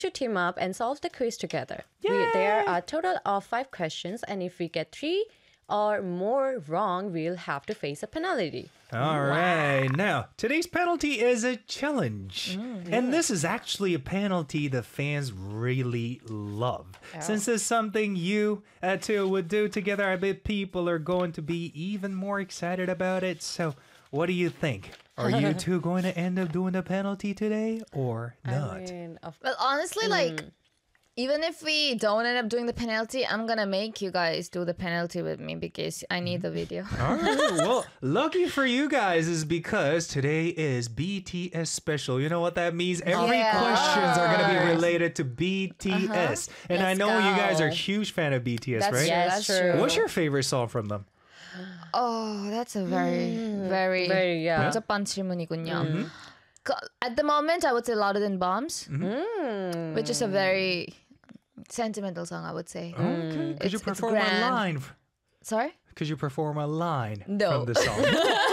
to team up and solve the quiz together. Yay! There are a total of 5 questions, and if we get 3 or more wrong, we'll have to face a penalty. All right. Now, today's penalty is a challenge. And this is actually a penalty the fans really love. Since it's something you two would do together, I bet people are going to be even more excited about it. So, what do you think? Are you two going to end up doing the penalty today or not? I mean, Well, honestly, like, even if we don't end up doing the penalty, I'm gonna make you guys do the penalty with me because I need the video. All right. Well, lucky for you guys is because today is BTS special. You know what that means? Every Yeah. questions are going to be related to BTS. And I Let's know you guys go. are a huge fan of BTS, That's right? true. Yes, That's true. true. What's your favorite song from them? Oh, that's a very yeah. 복잡한 질문이군요. At the moment, I would say Louder Than Bombs, which is a very sentimental song, I would say. Okay. Could you It's perform a grand. line? Sorry? Could you perform a line No. from the song?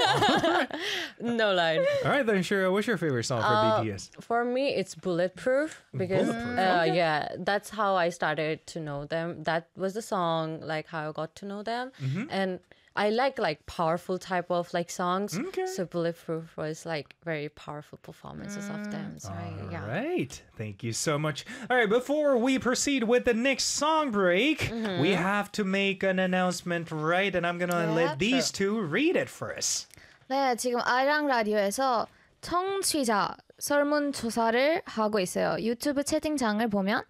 no line. All right, then, Shira, what's your favorite song for BTS? For me, it's Bulletproof because Bulletproof, yeah, that's how I started to know them. That was the song, like how I got to know them, and I like powerful type of like songs. Okay. So Bulletproof was like very powerful performances of them. So All yeah. right. Thank you so much. All right, before we proceed with the next song break, we have to make an announcement, right? And I'm going to let these two read it for us. 네, 지금 아이랑 라디오에서 청취자 설문조사를 하고 있어요. 유튜브 채팅창을 보면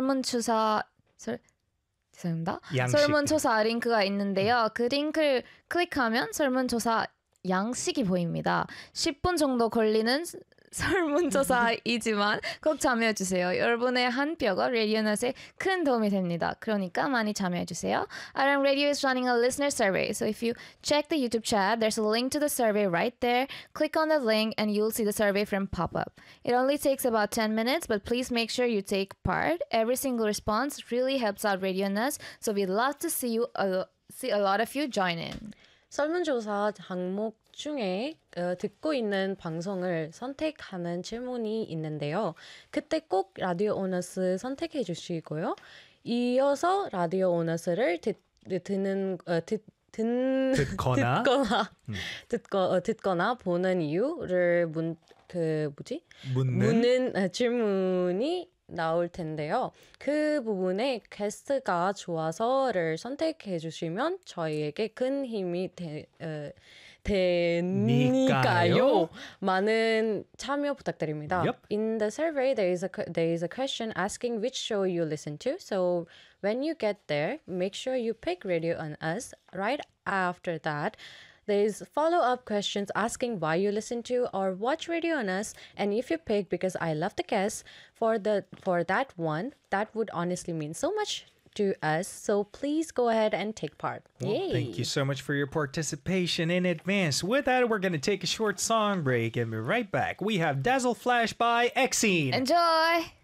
죄송합니다. 양식. 설문조사 링크가 있는데요. 그 링크를 클릭하면 설문조사 양식이 보입니다. 10분 정도 걸리는 설문조사이지만 꼭 참여해주세요. 여러분의 한 뼈가 라디오넛에 큰 도움이 됩니다. 그러니까 많이 참여해주세요. Arirang Radio is running a listener survey. So if you check the YouTube chat, there's a link to the survey right there. Click on the link and you'll see the survey frame pop up. It only takes about 10 minutes, but please make sure you take part. Every single response really helps out Radionuts. So we'd love to see a lot of you join in. 설문조사 항목 중에 듣고 있는 방송을 선택하는 질문이 있는데요. 그때 꼭 라디오 오너스 선택해 주시고요. 이어서 라디오 오너스를 듣거나 보는 이유를 묻는 질문이 나올 텐데요. 그 부분에 게스트가 좋아서를 선택해 주시면 저희에게 큰 힘이 되니까요. 많은 참여 부탁드립니다. Yep. In the survey, there is a question asking which show you listen to. So when you get there, make sure you pick Radio on Us. Right after that, there's follow-up questions asking why you listen to or watch Radio on Us. And if you pick because I love the guest for that one, that would honestly mean so much to us. So please go ahead and take part. Well, Yay! thank you so much for your participation in advance. With that, we're going to take a short song break and be right back. We have Dazzle Flash by Exene. Enjoy!